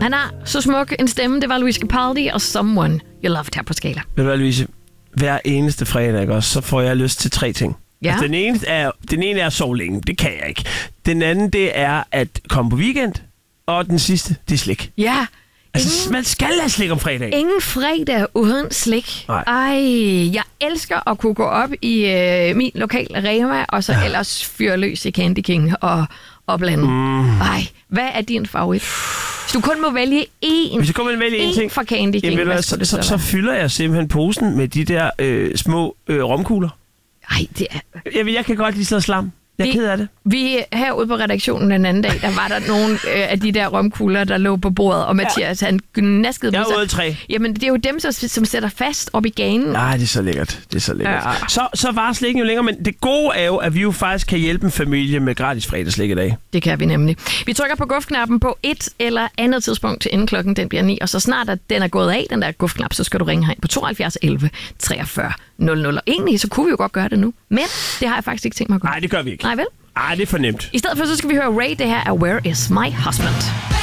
Han har så smuk en stemme. Det var Luis Capaldi og Someone You Loved her på Skala. Ved du hvad, Louise? Hver eneste fredag, ikke også, så får jeg lyst til 3 ting. Ja. Altså, den ene er at sove længe. Det kan jeg ikke. Den anden, det er at komme på weekend. Og den sidste, det er slik. Ja. Altså, man skal have slik om fredag. Ingen fredag uden slik. Nej. Ej, jeg elsker at kunne gå op i min lokale Rema, og så ellers fyre løs i Candy King og blande. Ej, hvad er din favorit? Hvis du kun må vælge én, Hvis jeg kun vil vælge én ting fra Candy King, jamen, så fylder jeg simpelthen posen med de der små romkugler. Ej, det er... Jeg kan godt lide sådan noget slam. Jeg er ked af det. Vi herude på redaktionen den anden dag, der var der nogle af de der romkugler, der lå på bordet, og Mathias, han gnaskede Jeg på er sig. ude 3. Jamen, det er jo dem, som sætter fast op i ganen. Nej, det er så lækkert. Ja. Så var slikken jo længere, men det gode er jo, at vi jo faktisk kan hjælpe en familie med gratis fredagslik i dag. Det kan vi nemlig. Vi trykker på gufknappen på et eller andet tidspunkt, inden klokken den bliver 9, og så snart at den er gået af, den der gufknap, så skal du ringe herind på 72 11 43 00. Og egentlig, så kunne vi jo godt gøre det nu, men det har jeg faktisk ikke tænkt mig at gøre. Nej, det gør vi ikke. Nej, vel? Nej, det er for nemt. I stedet for, så skal vi høre Ray. Det her er Where Is My Husband?